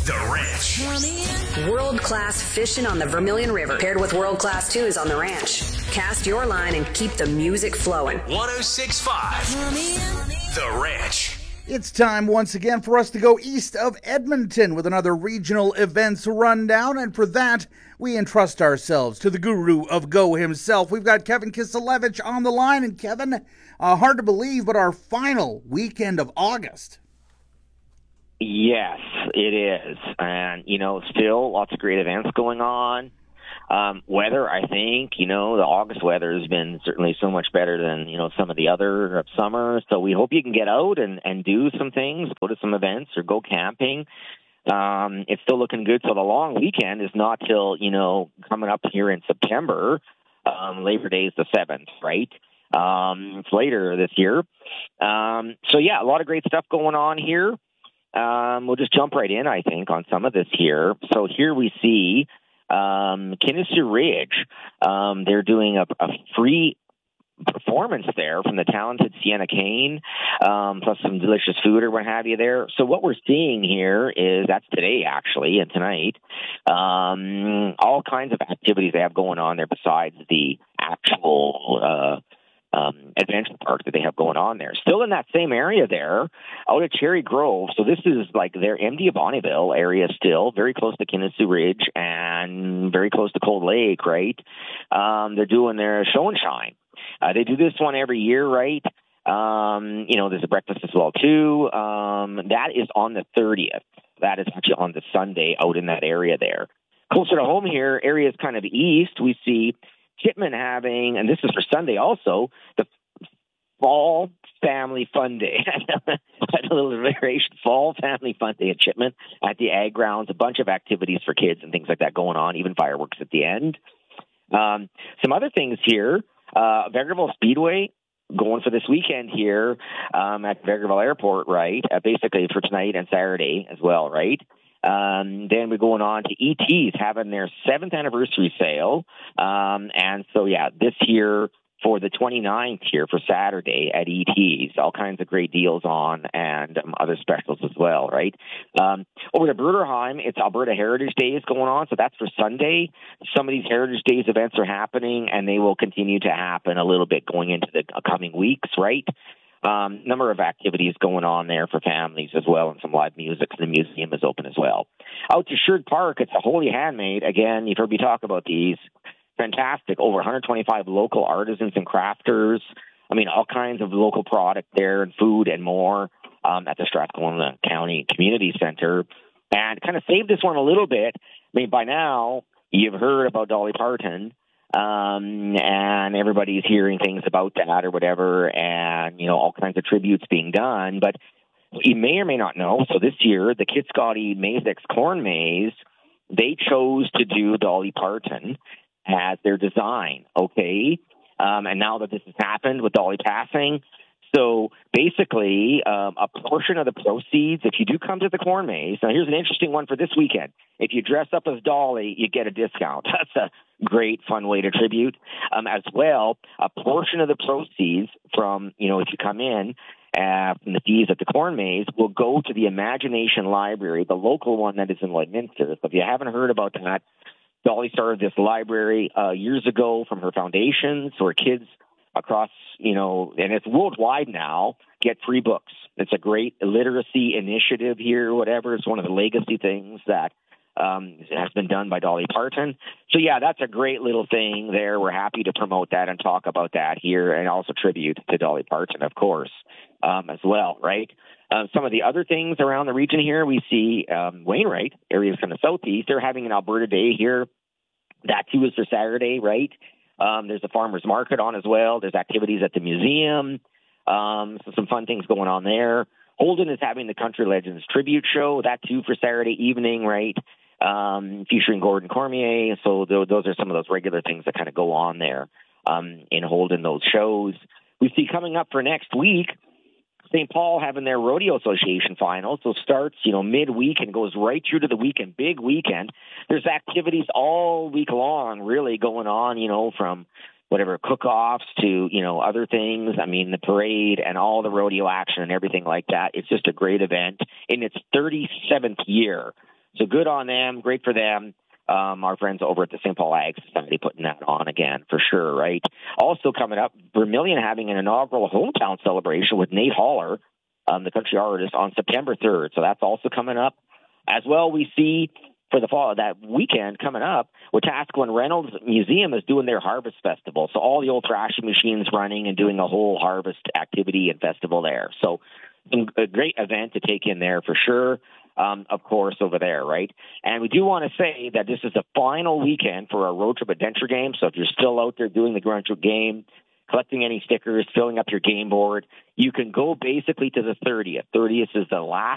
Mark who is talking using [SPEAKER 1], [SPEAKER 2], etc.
[SPEAKER 1] The Ranch.
[SPEAKER 2] World-class fishing on the Vermilion River, paired with world-class tunes on the ranch. Cast your line and keep the music flowing.
[SPEAKER 1] 106.5. The Ranch.
[SPEAKER 3] It's time once again for us to go east of Edmonton with another regional events rundown, and for that, we entrust ourselves to the guru of Go himself. We've got Kevin Kiselevich on the line, and Kevin, hard to believe, but our final weekend of August.
[SPEAKER 4] Yes, it is. And, still lots of great events going on. Weather, I think, the August weather has been certainly so much better than, some of the other summers. So we hope you can get out and do some things, go to some events or go camping. It's still looking good. So the long weekend is not till, coming up here in September. Labor Day is the 7th, right? It's later this year. A lot of great stuff going on here. We'll just jump right in, I think, on some of this here. So here we see Kinnessoo Ridge. They're doing a free performance there from the talented Sienna Kane, plus some delicious food or what have you there. So what we're seeing here is, that's today actually and tonight, all kinds of activities they have going on there besides the actual adventure park that they have going on there. Still in that same area there, out at Cherry Grove. So this is like their MD of Bonnyville area still, very close to Kinnessoo Ridge and very close to Cold Lake, right? They're doing their show and shine. They do this one every year, right? There's a breakfast as well, too. That is on the 30th. That is actually on the Sunday out in that area there. Closer to home here, areas kind of east, we see Chipman having, and this is for Sunday also, the Fall Family Fun Day. A little variation, Fall Family Fun Day at Chipman at the Ag Grounds. A bunch of activities for kids and things like that going on, even fireworks at the end. Some other things here, Vegreville Speedway going for this weekend here at Vegreville Airport, right? Basically for tonight and Saturday as well, right? Then we're going on to ET's having their 7th anniversary sale. This year for the 29th here for Saturday at ET's, all kinds of great deals on and other specials as well, right? Over to Bruderheim, it's Alberta Heritage Days going on, so that's for Sunday. Some of these Heritage Days events are happening, and they will continue to happen a little bit going into the coming weeks, right? Number of activities going on there for families as well, and some live music. The museum is open as well. Out to Sherwood Park, it's a Holy Handmade. Again, you've heard me talk about these. Fantastic. Over 125 local artisans and crafters. All kinds of local product there and food and more at the Strathcona County Community Center. And kind of save this one a little bit. By now, you've heard about Dolly Parton. And everybody's hearing things about that or whatever, and, all kinds of tributes being done. But you may or may not know, so this year, the Kitscoty Maizex Corn Maze, they chose to do Dolly Parton as their design, okay? And now that this has happened with Dolly passing, so basically, a portion of the proceeds, if you do come to the corn maze, now here's an interesting one for this weekend. If you dress up as Dolly, you get a discount. That's a great, fun way to tribute. As well, a portion of the proceeds from, if you come in, from the fees at the corn maze will go to the Imagination Library, the local one that is in Lloydminster. So if you haven't heard about that, Dolly started this library years ago from her foundation, so her kids across, and it's worldwide now, get free books. It's a great literacy initiative here, whatever. It's one of the legacy things that has been done by Dolly Parton. So, that's a great little thing there. We're happy to promote that and talk about that here, and also tribute to Dolly Parton, of course, as well, right? Some of the other things around the region here, we see Wainwright, areas kind of southeast. They're having an Alberta Day here. That, too, is for Saturday, right? There's a farmer's market on as well. There's activities at the museum. So some fun things going on there. Holden is having the Country Legends Tribute Show. That, too, for Saturday evening, right? Featuring Gordon Cormier. So those are some of those regular things that kind of go on there in Holden, those shows. We see coming up for next week, St. Paul having their Rodeo Association finals. So starts, midweek and goes right through to the weekend, big weekend. There's activities all week long really going on, from whatever cook-offs to, other things. The parade and all the rodeo action and everything like that. It's just a great event in its 37th year. So good on them. Great for them. Our friends over at the St. Paul Ag Society putting that on again for sure, right? Also coming up, Vermilion having an inaugural hometown celebration with Nate Haller, the country artist, on September 3rd. So that's also coming up. As well, we see for the fall, that weekend coming up, Wetaskiwin and Reynolds Museum is doing their Harvest Festival. So all the old thrashing machines running and doing a whole harvest activity and festival there. So a great event to take in there for sure. Of course, over there, right? And we do want to say that this is the final weekend for our Road Trip Adventure game. So if you're still out there doing the Road Trip game, collecting any stickers, filling up your game board, you can go basically to the 30th. 30th is the last